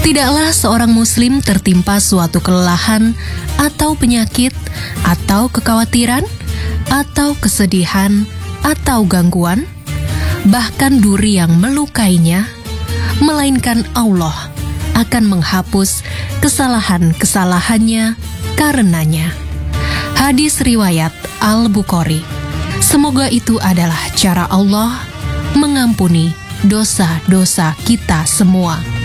Tidaklah seorang muslim tertimpa suatu kelelahan atau penyakit atau kekhawatiran atau kesedihan atau gangguan, bahkan duri yang melukainya, melainkan Allah akan menghapus kesalahan-kesalahannya karenanya. Hadis riwayat Al-Bukhari. Semoga itu adalah cara Allah mengampuni dosa-dosa kita semua.